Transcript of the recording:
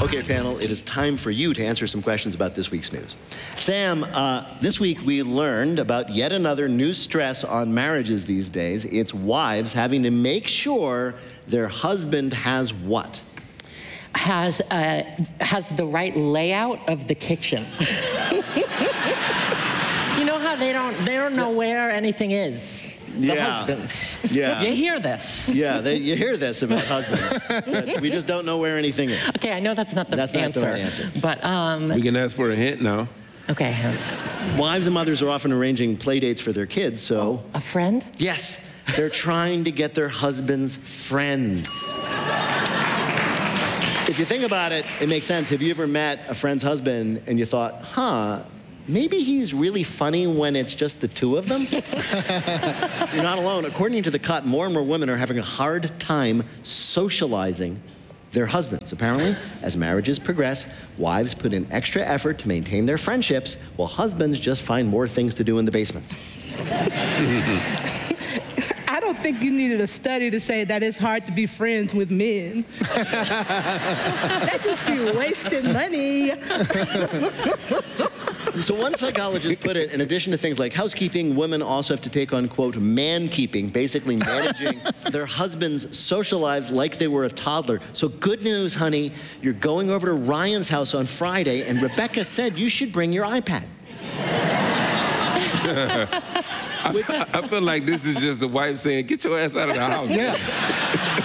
Okay, panel, it is time for you to answer some questions about this week's news. Sam, this week we learned about yet another new stress on marriages these days. It's wives having to make sure their husband has what? Has the right layout of the kitchen. You know how they don't know where anything is. The husbands. Yeah. You hear this. Yeah, you hear this about husbands. That we just don't know where anything is. Okay, I know that's not the answer. That's not the right answer. But we can ask for a hint now. Okay. Wives and mothers are often arranging play dates for their kids, so... A friend? Yes, they're trying to get their husbands' friends. If you think about it, it makes sense. Have you ever met a friend's husband and you thought, maybe he's really funny when it's just the two of them? You're not alone. According to The Cut, more and more women are having a hard time socializing their husbands. Apparently, as marriages progress, wives put in extra effort to maintain their friendships, while husbands just find more things to do in the basements. I don't think you needed a study to say that it's hard to be friends with men. They just be wasting money. So one psychologist put it, in addition to things like housekeeping, women also have to take on, quote, man-keeping, basically managing their husbands' social lives like they were a toddler. So good news, honey, you're going over to Ryan's house on Friday, and Rebecca said you should bring your iPad. I feel like this is just the wife saying, get your ass out of the house. Yeah.